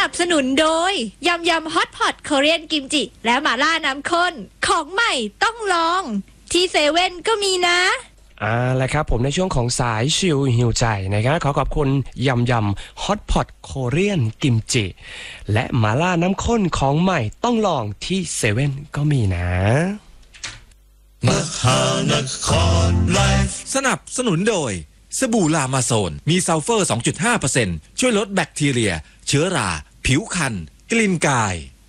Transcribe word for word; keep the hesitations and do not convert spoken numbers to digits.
บสนุนโดยยำยำฮอตพอตคอเรียนกิมจิและหม่าล่าน้ำข้นของใหม่ต้องลองที่เซเว่นก็มีนะอ่าแล้วครับผมในช่วงของสายชิลหิวใจนะครับขอขอบคุณยำยำฮอตพอตโคเรียนกิมจิและหม่าล่าน้ำข้นของใหม่ต้องลองที่เซเว่นก็มีนะมหานครไลฟ์สนับสนุนโดยสบู่ลามาโซนมีซัลเฟอร์ สองจุดห้าเปอร์เซ็นต์ ช่วยลดแบคทีเรียเชื้อราผิวคันกลิ่นกาย